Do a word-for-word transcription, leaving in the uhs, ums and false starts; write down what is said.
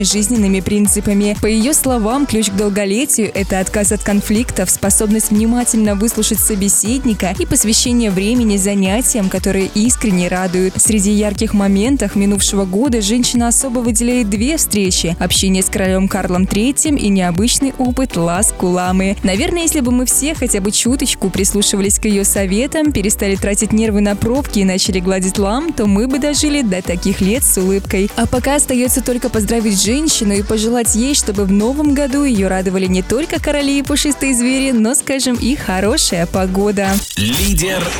жизненными принципами. По ее словам, ключ к долголетию – это отказ от конфликтов, способность внимательно выслушать собеседника и посвящение времени занятиям, которые искренне радуют. Среди ярких моментов минувшего года женщина особо выделяет две встречи – общение с королем Карлом Третьим и необычный опыт ласк у ламы. Наверное, если бы мы все хотя бы чуточку прислушивались к ее советам, перестали тратить нервы на пробки и начали гладить лам, то мы бы дожили до таких лет с улыбкой. А пока остается только поздравить женщину и пожелать ей, чтобы в новом году ее радовали не только короли и пушистые звери, но, скажем, и хорошая погода. Лидер